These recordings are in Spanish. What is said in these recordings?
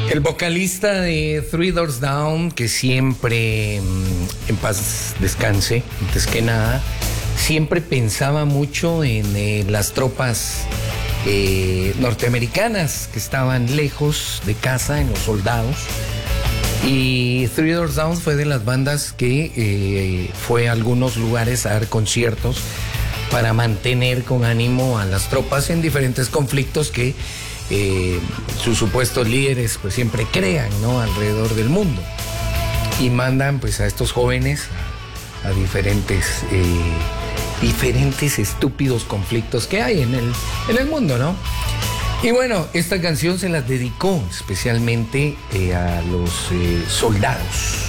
El vocalista de Three Doors Down, que siempre, en paz descanse, antes que nada, siempre pensaba mucho en las tropas norteamericanas que estaban lejos de casa, en los soldados. Y Three Doors Down fue de las bandas que fue a algunos lugares a dar conciertos para mantener con ánimo a las tropas en diferentes conflictos que sus supuestos líderes pues siempre crean, ¿no?, alrededor del mundo, y mandan pues a estos jóvenes a diferentes estúpidos conflictos que hay en el mundo, ¿no? Y bueno, esta canción se las dedicó especialmente a los soldados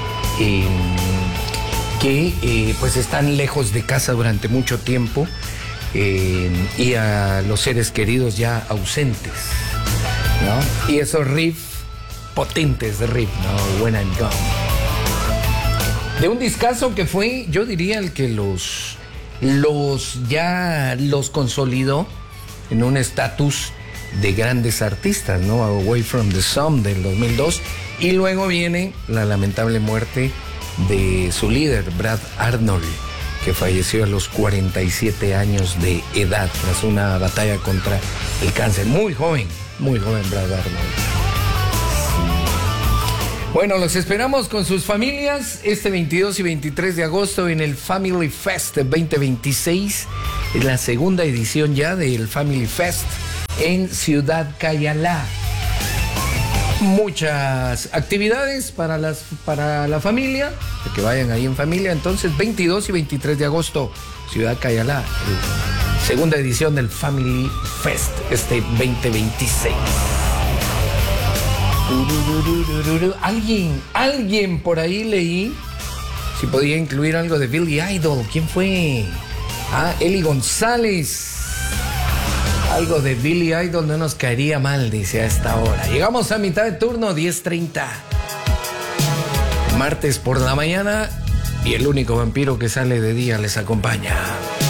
que pues están lejos de casa durante mucho tiempo, y a los seres queridos ya ausentes, ¿no? Y esos riffs potentes de riff, ¿no? When I'm Gone. De un discazo que fue, yo diría, el que los consolidó en un estatus de grandes artistas, ¿no? Away from the Sun del 2002, y luego viene la lamentable muerte de su líder, Brad Arnold, que falleció a los 47 años de edad tras una batalla contra el cáncer. Muy joven Brad Arnold. Sí. Bueno, los esperamos con sus familias este 22 y 23 de agosto en el Family Fest 2026. Es la segunda edición ya del Family Fest en Ciudad Cayalá. Muchas actividades para la familia, de que vayan ahí en familia. Entonces, 22 y 23 de agosto, Ciudad Cayalá, segunda edición del Family Fest, este 2026. Alguien por ahí leí si podía incluir algo de Billy Idol. ¿Quién fue? Eli González. Algo de Billy Idol no nos caería mal, dice, a esta hora. Llegamos a mitad de turno, 10:30. Martes por la mañana, y el único vampiro que sale de día les acompaña.